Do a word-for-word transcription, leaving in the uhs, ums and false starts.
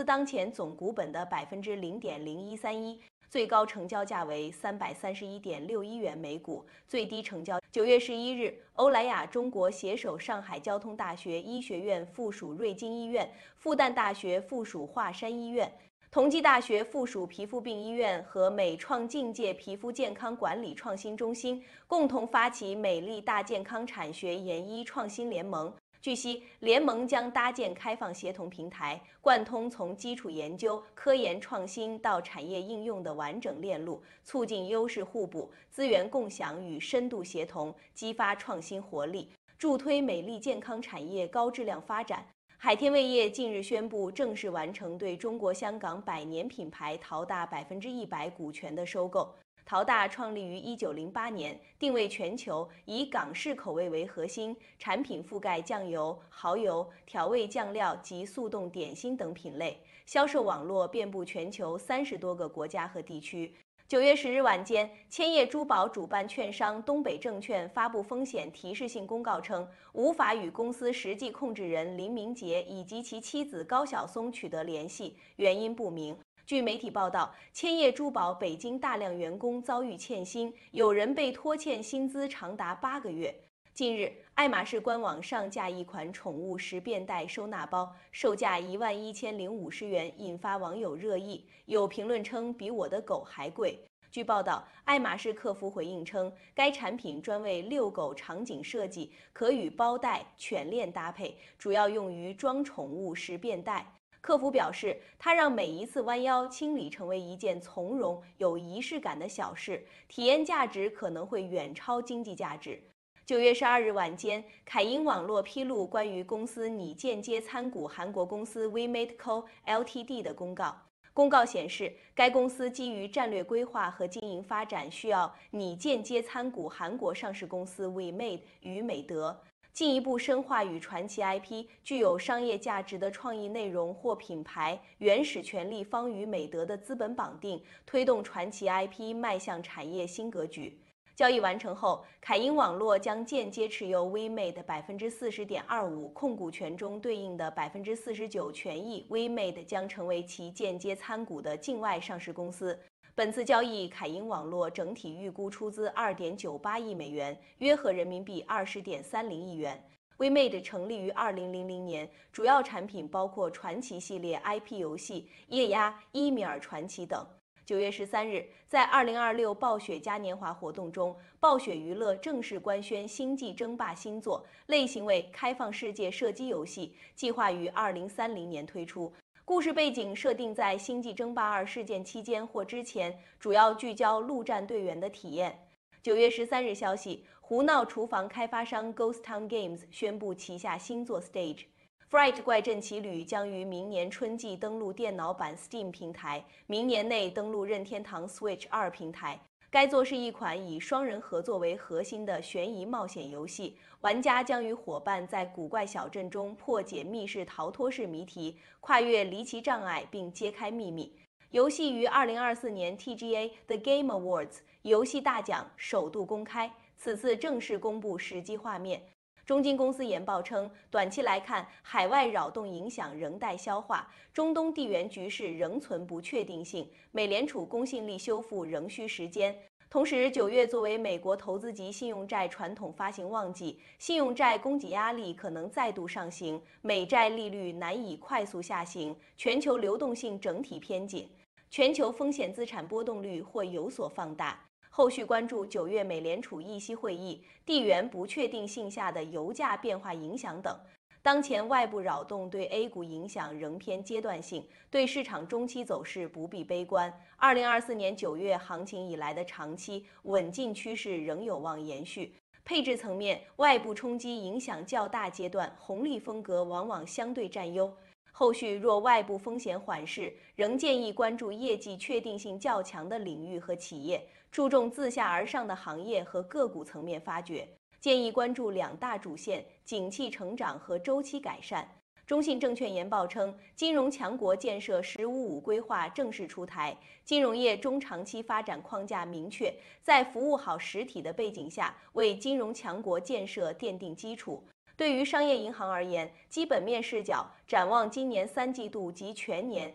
当前总股本的百分之零点零一三一。最高成交价为三百三十一点六一元每股，最低成交。九月十一日，欧莱雅中国携手上海交通大学医学院附属瑞金医院、复旦大学附属华山医院、同济大学附属皮肤病医院和美创境界皮肤健康管理创新中心共同发起美丽大健康产学研医创新联盟。据悉，联盟将搭建开放协同平台，贯通从基础研究、科研创新到产业应用的完整链路，促进优势互补、资源共享与深度协同，激发创新活力，助推美丽健康产业高质量发展。海天味业近日宣布正式完成对中国香港百年品牌陶大百分之一百股权的收购。陶大创立于一九零八年，定位全球，以港式口味为核心，产品覆盖酱油、蚝油、调味酱料及速冻点心等品类，销售网络遍布全球三十多个国家和地区。九月十日晚间，千叶珠宝主办券商东北证券发布风险提示性公告称，无法与公司实际控制人林明杰以及其妻子高晓松取得联系，原因不明。据媒体报道，千叶珠宝北京大量员工遭遇欠薪，有人被拖欠薪资长达八个月。近日，爱马仕官网上架一款宠物十便袋收纳包，售价一万一千零五十元，引发网友热议。有评论称比我的狗还贵。据报道，爱马仕客服回应称，该产品专为遛狗场景设计，可与包袋、犬链搭配，主要用于装宠物十便袋。客服表示，它让每一次弯腰清理成为一件从容、有仪式感的小事，体验价值可能会远超经济价值。九月十二日晚间，凯英网络披露关于公司拟间接参股韩国公司 WeMade Co. Ltd 的公告。公告显示，该公司基于战略规划和经营发展需要拟间接参股韩国上市公司 WeMade 与美德。进一步深化与传奇 I P 具有商业价值的创意内容或品牌原始权利方与美德的资本绑定，推动传奇 I P 迈向产业新格局。交易完成后，凯英网络将间接持有 WeMade 百分之四十点二五控股权中对应的百分之四十九权益 ，WeMade 将成为其间接参股的境外上市公司。本次交易，凯英网络整体预估出资二点九八亿美元，约合人民币二十点三零亿元。WeMade 成立于二零零零年，主要产品包括传奇系列 I P 游戏、液压、伊米尔传奇等。九月十三日，在二零二六暴雪嘉年华活动中，暴雪娱乐正式官宣《星际争霸》新作，类型为开放世界射击游戏，计划于二零三零年推出。故事背景设定在《星际争霸二》事件期间或之前，主要聚焦陆战队员的体验。九月十三日消息，胡闹厨房开发商 Ghost Town Games 宣布旗下新作 Stage。Fright 怪阵奇旅将于明年春季登陆电脑版 Steam 平台，明年内登陆任天堂 Switch 二平台。该作是一款以双人合作为核心的悬疑冒险游戏，玩家将与伙伴在古怪小镇中破解密室逃脱式谜题，跨越离奇障碍并揭开秘密。游戏于二零二四年 T G A The Game Awards 游戏大奖首度公开，此次正式公布实际画面。中金公司研报称，短期来看，海外扰动影响仍待消化，中东地缘局势仍存不确定性，美联储公信力修复仍需时间。同时，九月作为美国投资级信用债传统发行旺季，信用债供给压力可能再度上行，美债利率难以快速下行，全球流动性整体偏紧，全球风险资产波动率或有所放大。后续关注九月美联储议息会议、地缘不确定性下的油价变化影响等。当前外部扰动对 A 股影响仍偏阶段性，对市场中期走势不必悲观。二零二四年九月行情以来的长期稳进趋势仍有望延续。配置层面，外部冲击影响较大阶段，红利风格往往相对占优。后续若外部风险缓释，仍建议关注业绩确定性较强的领域和企业，注重自下而上的行业和个股层面发掘。建议关注两大主线：景气成长和周期改善。中信证券研报称，金融强国建设“十五五”规划正式出台，金融业中长期发展框架明确，在服务好实体的背景下，为金融强国建设奠定基础。对于商业银行而言，基本面视角展望今年三季度及全年，